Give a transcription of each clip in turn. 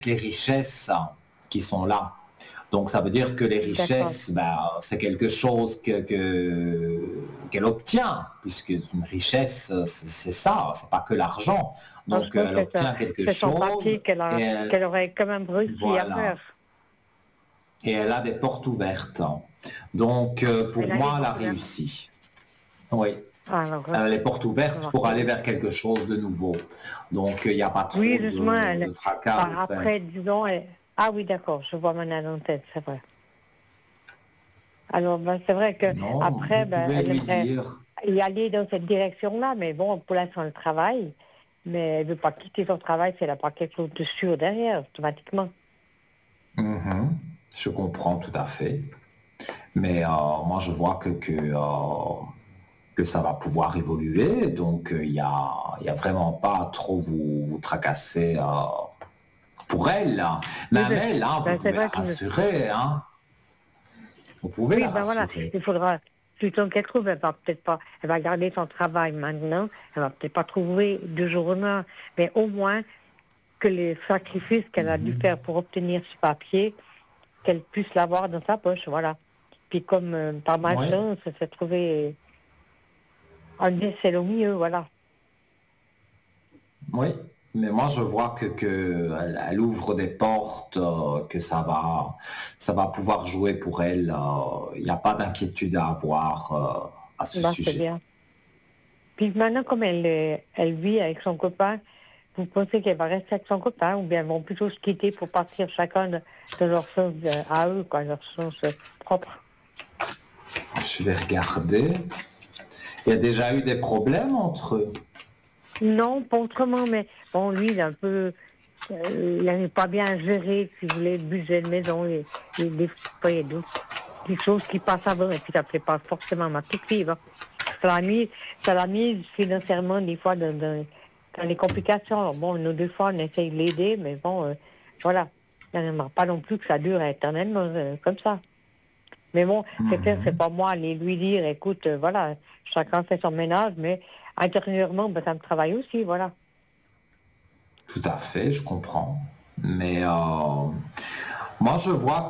les richesses qui sont là. Donc ça veut dire que les D'accord. richesses, c'est quelque chose qu'elle obtient, puisque une richesse, c'est ça, c'est pas que l'argent. Donc Franchement, elle obtient quelque c'est son chose papier et elle, qu'elle aurait quand même réussi à voilà, faire. et elle a des portes ouvertes. Donc Elle pour a les moi, elle a portes ouvertes. réussi. Oui, Alors, elle a les portes ça ouvertes va pour très aller bien. vers quelque chose de nouveau. Donc il n'y a pas Oui, trop justement, de tracas à vous faire. après, disons, ah oui, d'accord, je vois maintenant dans la tête, c'est vrai. Alors, ben, c'est vrai que Non, après, vous ben, pouvez elle lui aimerait dire. y aller dans cette direction-là, mais bon, pour l'instant, elle travaille, mais elle ne veut pas quitter son travail si elle n'a pas quelque chose de sûr derrière, automatiquement. Mhm. Je comprends tout à fait. Mais moi, je vois que ça va pouvoir évoluer. Donc, il y a vraiment pas à trop vous tracasser pour elle, hein. Oui, Même elle, hein, vous ben, c'est pouvez la vrai que rassurer. Hein. Vous pouvez oui, la ben voilà, rassurer. il faudra, plutôt qu'elle trouve, elle va peut-être pas, elle va garder son travail maintenant, elle va peut-être pas trouver du jour au lendemain, mais au moins que les sacrifices qu'elle a dû faire pour obtenir ce papier, qu'elle puisse l'avoir dans sa poche, voilà. Puis comme par Oui, malchance, elle s'est trouvée un décès au milieu, voilà. oui. Mais moi, je vois elle ouvre des portes, que ça va pouvoir jouer pour elle. Il n'y a pas d'inquiétude à avoir à ce Bah, c'est sujet. bien. Puis maintenant, comme elle vit avec son copain, vous pensez qu'elle va rester avec son copain ou bien elles vont plutôt se quitter pour partir chacun de leur sens à eux, quoi, leur sens propre? Je vais regarder. Il y a déjà eu des problèmes entre eux. Non, pas autrement, mais bon, lui, il est un peu, il n'avait pas bien géré, si vous voulez, le budget de maison, des fois, il y a des choses qui passent avant, et puis ça ne plaît pas forcément à ma petite fille, hein. Ça l'a mis, ça l'a mis financièrement, des fois, dans les complications. Alors, bon, nous, deux fois, on essaye de l'aider, mais bon, voilà. On n'aimerait pas non plus que ça dure éternellement, comme ça. Mais bon, c'est clair, c'est Mhm. pas moi aller lui dire, écoute, voilà, chacun fait son ménage, mais intérieurement, ben, ça me travaille aussi, voilà. Tout à fait, je comprends. Mais moi, je vois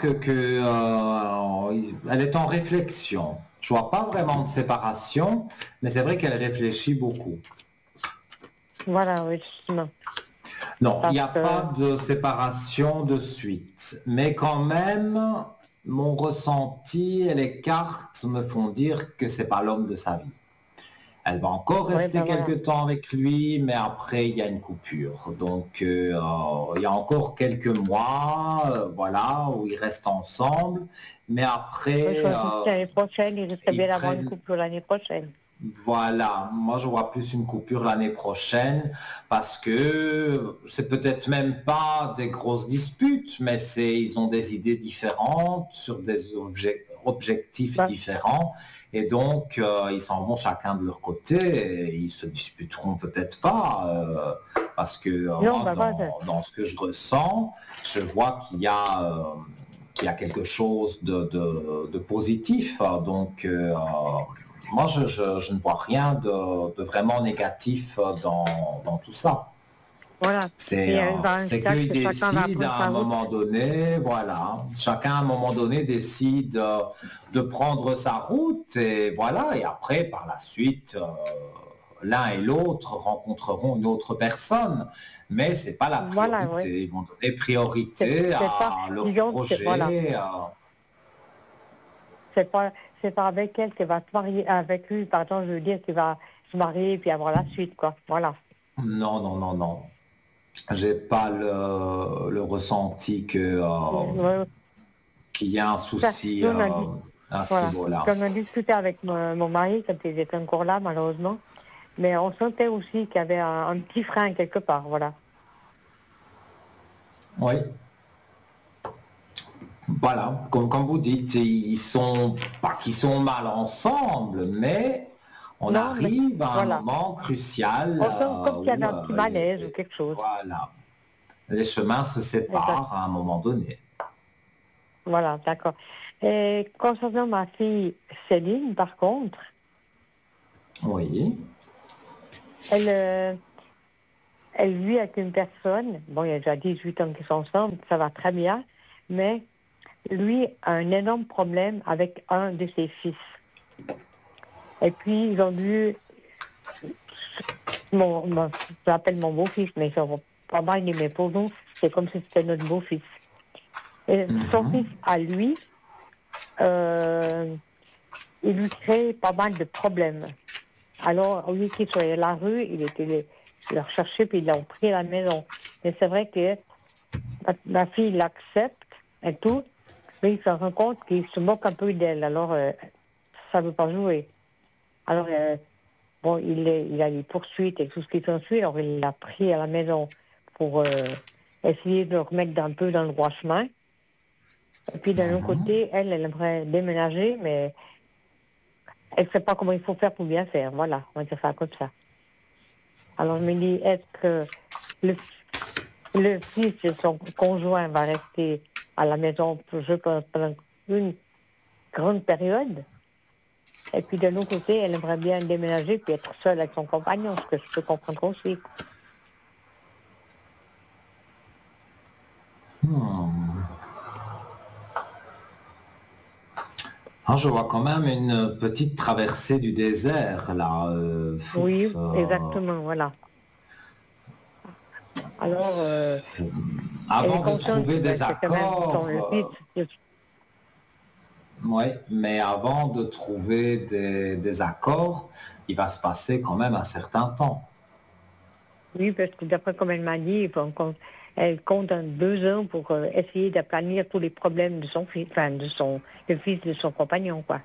elle est en réflexion. Je vois pas vraiment de séparation, mais c'est vrai qu'elle réfléchit beaucoup. Voilà, oui, justement. Non, il n'y Parce a que, pas de séparation de suite. Mais quand même, mon ressenti et les cartes me font dire que c'est pas l'homme de sa vie. Elle va encore oui, rester ben voilà. quelques temps avec lui, mais après, il y a une coupure. Donc, il y a encore quelques mois, voilà, où ils restent ensemble. Mais Oui, je après, pense que l'année prochaine, il risque ils bien d'avoir une prennent, coupure l'année prochaine. voilà, moi je vois plus une coupure l'année prochaine parce que c'est peut-être même pas des grosses disputes, mais ils ont des idées différentes sur des objectifs Ben, différents et donc ils s'en vont chacun de leur côté et ils se disputeront peut-être pas parce que non, moi ben voilà. dans ce que je ressens, je vois qu'il y a quelque chose de positif. Donc, moi, je ne vois rien de vraiment négatif dans tout ça. Voilà. Et elle va à un C'est stade qu'ils que chacun va décident prendre à sa un route. moment donné, voilà, chacun à un moment donné décide de prendre sa route et voilà, et après, par la suite, l'un et l'autre rencontreront une autre personne, mais c'est pas la Voilà, oui. priorité. Ils vont donner priorité C'est pas, à leur disons que voilà. projet. C'est pas, c'est pas avec elle qui va se marier, avec lui, pardon, je veux dire, qui va se marier puis avoir la suite, quoi. Voilà. Non, non, non, non. J'ai pas le ressenti Ouais, qu'il y a un ça, souci nous, on a dit, à ce voilà. niveau-là. Puis on a discuté avec mon mari, quand il était encore là, malheureusement. Mais on sentait aussi qu'il y avait un petit frein quelque part, voilà. Oui, voilà, comme vous dites, ils sont pas qu'ils sont mal ensemble, mais on Non, mais arrive à un voilà. moment crucial Comme s'il y avait où un petit malaise ou quelque chose. voilà, les chemins se Exact. séparent à un moment donné. Voilà, d'accord. Et concernant ma fille Céline, par contre, Oui, elle, elle vit avec une personne, bon, il y a déjà 18 ans qu'ils sont ensemble, ça va très bien, mais lui a un énorme problème avec un de ses fils. Et puis, ils ont dû, je l'appelle mon beau-fils, mais ils sont pas mal aimés pour nous, c'est comme si c'était notre beau-fils. Et son fils, à lui, euh, il lui crée pas mal de problèmes. Alors, au lieu qu'il soit à la rue, il était le rechercher, puis ils l'ont pris à la maison. Mais c'est vrai que ma fille l'accepte et tout, mais il se rend compte qu'il se moque un peu d'elle. Alors, ça ne veut pas jouer. Alors, bon, il a des poursuites et tout ce qui s'ensuit. Alors, il l'a pris à la maison pour essayer de le remettre un peu dans le droit chemin. Et puis, d'un autre côté, elle aimerait déménager, mais elle ne sait pas comment il faut faire pour bien faire. Voilà, on va dire ça comme ça. Alors, je me dis, est-ce que le, le fils de son conjoint va rester à la maison, je pense, pendant une grande période? Et puis, de l'autre côté, elle aimerait bien déménager puis être seule avec son compagnon, ce que je peux comprendre aussi. Ah, je vois quand même une petite traversée du désert, là. Oui, exactement, voilà. Alors, elle est Avant de contente trouver que des c'est quand même le fils. accords, oui, mais avant de trouver des accords, il va se passer quand même un certain temps. Oui, parce que d'après comme elle m'a dit, elle compte dans 2 ans pour essayer d'aplanir tous les problèmes de son fils, enfin, le fils de son compagnon, quoi.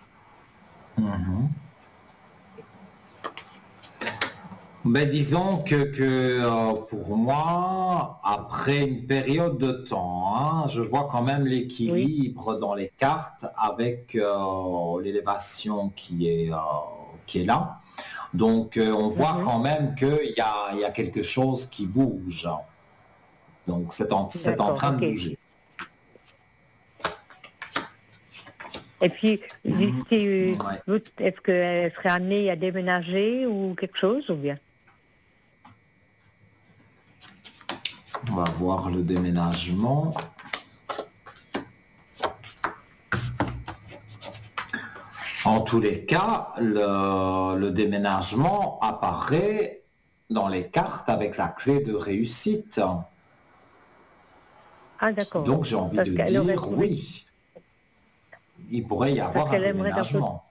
Ben, disons que pour moi, après une période de temps, hein, je vois quand même Oui. l'équilibre dans les cartes avec l'élévation qui est là. Donc, on voit Mhm. quand même qu'il y a quelque chose qui bouge. Donc, c'est en D'accord, train de ok. bouger. Et puis, Ouais. est-ce qu'elle serait amenée à déménager ou quelque chose, ou bien? On va voir le déménagement. En tous les cas, le déménagement apparaît dans les cartes avec la clé de réussite. Ah, d'accord. Donc j'ai envie Parce de qu'elle aurait dire trouvé, oui, il pourrait y parce avoir un qu'elle aimerait d'un peu, déménagement.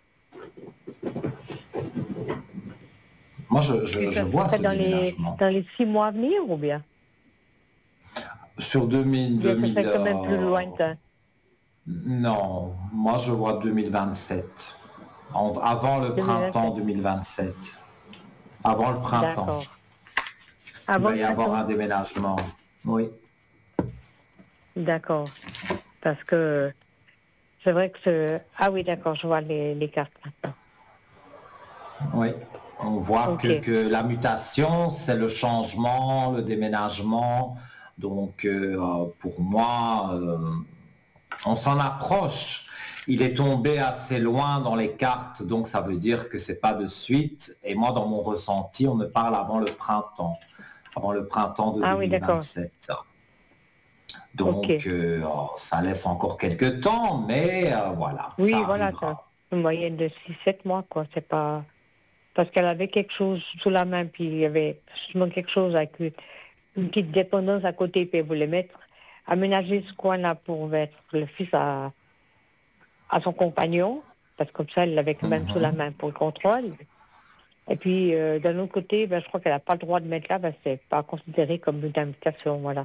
Moi, puis je ça vois serait ce déménagement. dans les 6 mois à venir, ou bien? Sur 2000, Bien, ça 2000 serait quand même plus lointain. non, moi je vois 2027. Avant le printemps 2027. 2027. Avant le printemps. D'accord. Il Avant va le y avoir printemps? un déménagement. Oui. D'accord. Parce que c'est vrai que ah oui, d'accord, je vois les cartes maintenant. Oui, on voit OK. que la mutation, c'est le changement, le déménagement. Donc, pour moi, on s'en approche. Il est tombé assez loin dans les cartes, donc ça veut dire que c'est pas de suite. Et moi, dans mon ressenti, on me parle avant le printemps de Ah oui, d'accord. 2027. OK. Donc, ça laisse encore quelques temps, mais voilà, ça Oui, voilà, arrivera. une moyenne de 6, 7 mois, quoi. C'est pas... Parce qu'elle avait quelque chose sous la main, puis il y avait justement quelque chose avec une petite dépendance à côté, puis elle voulait aménager ce coin-là pour mettre le fils à son compagnon, parce que comme ça, elle l'avait quand même sous la Mhm. main pour le contrôle. Et puis, d'un autre côté, ben, je crois qu'elle n'a pas le droit de mettre là, parce que c'est pas considéré comme une invitation, voilà.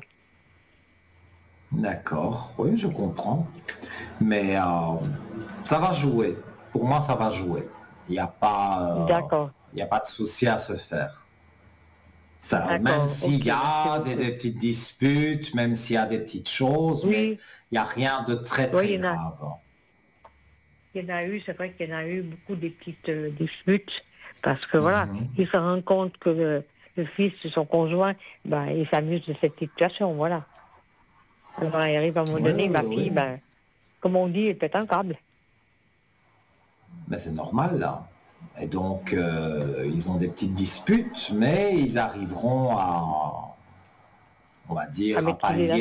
D'accord, oui, je comprends. Mais ça va jouer. Pour moi, ça va jouer. D'accord, Il y a pas de souci à se faire. Ça, même d'accord, s'il ok, y merci a beaucoup. des petites disputes, même s'il y a des petites choses, mais Oui, il n'y a rien de très oui, très grave. il y en a eu, c'est vrai qu'il y en a eu beaucoup des petites disputes, parce que voilà, il se rend compte que le fils de son conjoint, ben, il s'amuse de cette situation, voilà. Alors, il arrive à un moment Oui, donné, oui, ma oui. fille, ben, comme on dit, elle pète un câble. Mais c'est normal là. Et donc, ils ont des petites disputes, mais ils arriveront à, on va dire, à Avec tous les pallier